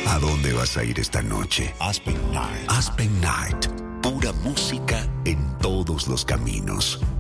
¿A dónde vas a ir esta noche? Aspen Night. Aspen Night. Pura música en todos los caminos.